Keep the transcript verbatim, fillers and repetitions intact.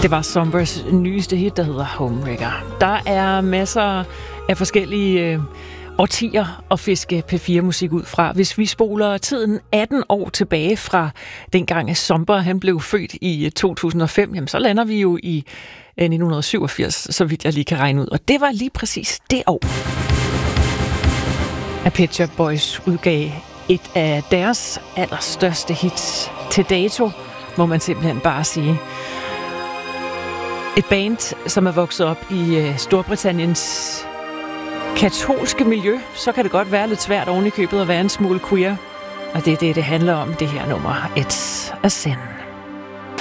Det var Sombers nyeste hit, der hedder Homewrecker. Der er masser af forskellige øh, årtier at fiske P fire musik ud fra. Hvis vi spoler tiden atten år tilbage fra dengang, at Somber han blev født i to tusind og fem, jamen, så lander vi jo i øh, nitten syvogfirs, så vidt jeg lige kan regne ud. Og det var lige præcis det år, at Pet Shop Boys udgav et af deres allerstørste hits til dato, må man simpelthen bare sige. Et band, som er vokset op i Storbritanniens katolske miljø, så kan det godt være lidt svært oven i købet at være en smule queer. Og det er det, det handler om, det her nummer, It's a Sin.